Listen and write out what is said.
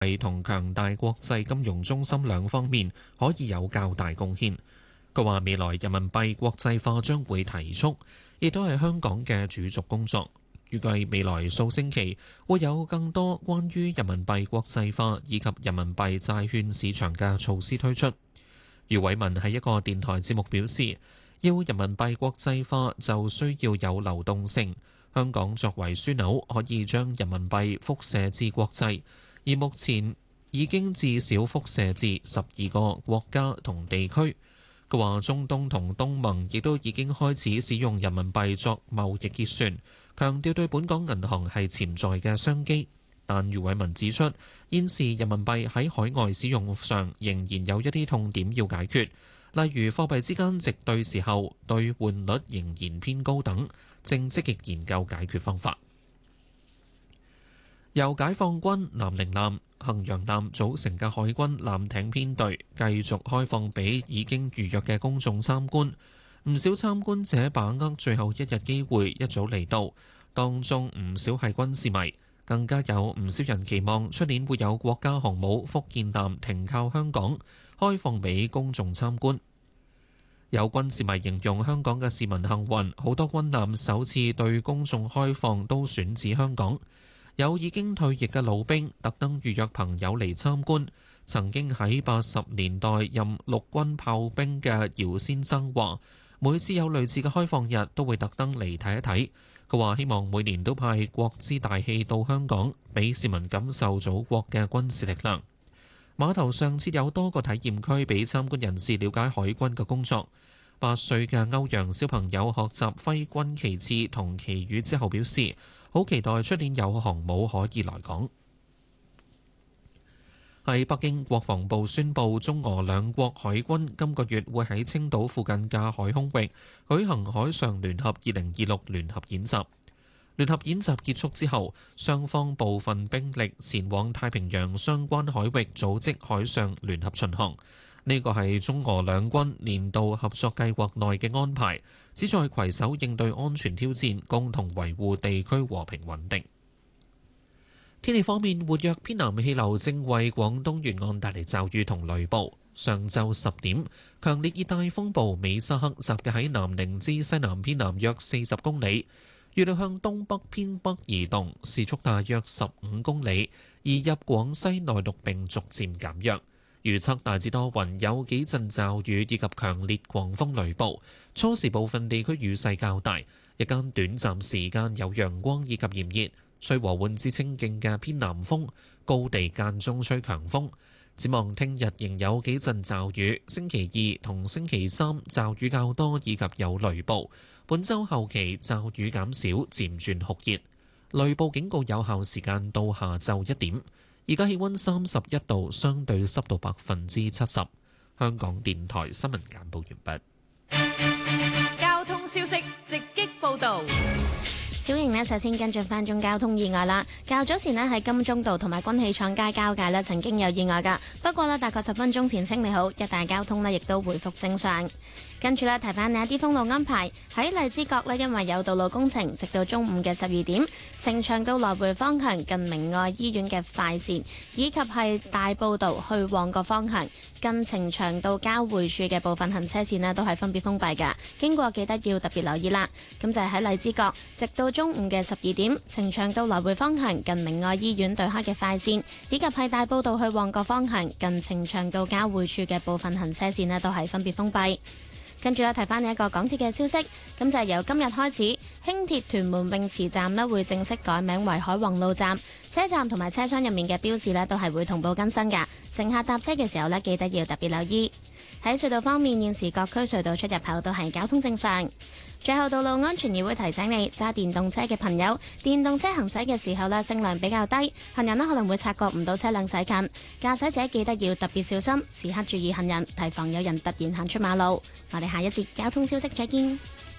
幣同強大國際金融中心兩方面可以有較大貢獻。佢話未來人民幣國際化將會提速，亦都係香港嘅主軸工作。預計未來數星期會有更多關於人民幣國際化以及人民幣債券市場嘅措施推出。余偉文喺一個電台節目表示，要人民幣國際化就需要有流動性。香港作為樞紐，可以將人民幣輻射至國際，而目前已經至少輻射至12個國家同地區。佢話中東同東盟亦都已經開始使用人民幣作貿易結算，強調對本港銀行係潛在嘅商機。但余偉文指出，現時人民幣喺海外使用上仍然有一啲痛點要解決，例如貨幣之間值兌時候兌換率仍然偏高等，正積極研究解決方法。由解放軍南寧艦、衡陽艦組成嘅海軍艦艇編隊繼續開放俾已經預約嘅公眾參觀，唔少參觀者把握最後一日機會一早嚟到，當中唔少係軍事迷，更加有唔少人期望出年會有國家航母福建艦停靠香港，開放俾公眾參觀。有軍事迷形容香港嘅市民幸運，好多軍艦首次對公眾開放都選址香港。有已經退役嘅老兵特登預約朋友嚟參觀。曾經喺80年代任陸軍炮兵嘅姚先生話，每次有類似嘅開放日都會特登嚟睇一睇。佢話希望每年都派國之大戲到香港，俾市民感受祖國嘅軍事力量。碼頭上設有多個體驗區俾參觀人士了解海軍嘅工作。8歲嘅歐陽小朋友學習揮軍旗幟同旗語之後表示，好期待出年有航母可以來港。喺北京，國防部宣布中俄兩國海軍今個月會喺青島附近嘅海空域舉行海上聯合2026聯合演習。聯合演習結束之後，雙方部分兵力前往太平洋相關海域組織海上聯合巡航。呢個係中俄兩軍年度合作計劃內嘅安排，旨在攜手應對安全挑戰，共同維護地區和平穩定。天氣方面，活躍偏南氣流正為廣東沿岸帶嚟驟雨同雷暴。上晝10點，強烈熱帶風暴美沙克集結喺南寧之西南偏南約40公里，預料向東北偏北移動，時速大約15公里，移入廣西內陸並逐漸減弱。預測大致多雲，有幾陣驟雨以及強烈狂風雷暴，初時部分地區雨勢較大，日間短暫時間有陽光以及炎熱，吹和緩至清勁嘅偏南風，高地間中吹強風。展望聽日仍有幾陣驟雨，星期2同星期3驟雨較多以及有雷暴，本週後期驟雨減少，漸轉酷熱，雷暴警告有效時間到下晝1點。而家氣溫31度，相對濕度70%。香港電台新聞簡報完畢。交通消息直擊報導。 小瑩呢，首先跟進翻宗交通意外啦。較早前呢，喺金鐘道同埋軍器廠街交界呢，曾經有意外㗎。不過呢，大概10分鐘前清理好，一帶交通呢亦都回復正常。跟住呢，提翻你一啲封路安排。喺荔枝角呢，因為有道路工程，直到中午嘅12點，呈祥道來回方向近明愛醫院嘅快線，以及係大埔道去旺角方向近呈祥道交匯處嘅部分行車線呢，都係分別封閉㗎。經過記得要特別留意啦。咁就係喺荔枝角，直到中午嘅12點，呈祥道來回方向近明愛醫院對開嘅快線，以及係大埔道去旺角方向近呈祥道交匯處嘅部分行車線呢，都係分別封閉。跟住咧，提翻你一個港鐵嘅消息，咁就係由今日開始，輕鐵屯門泳池站呢會正式改名為海泓路站，車站同埋車廂入面嘅標誌呢都係會同步更新㗎。乘客搭車嘅時候呢，記得要特別留意。喺隧道方面，現時各區隧道出入口都係交通正常。最後，道路安全議會提醒你，揸電動車嘅朋友，電動車行駛嘅時候呢，聲量比較低，行人呢可能會察覺唔到車輛駛近，駕駛者記得要特別小心，時刻注意行人，提防有人突然行出馬路。我哋下一節交通消息再見。